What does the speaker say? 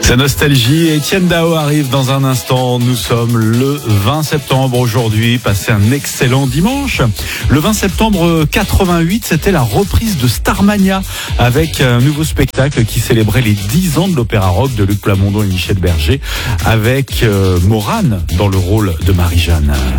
C'est Nostalgie. Étienne Dao arrive dans un instant. Nous sommes le 20 septembre aujourd'hui. Passez un excellent dimanche. Le 20 septembre 88, c'était la reprise de Starmania avec un nouveau spectacle qui célébrait les 10 ans de l'opéra rock de Luc Plamondon et Michel Berger avec Morane dans le rôle de Marie-Jeanne.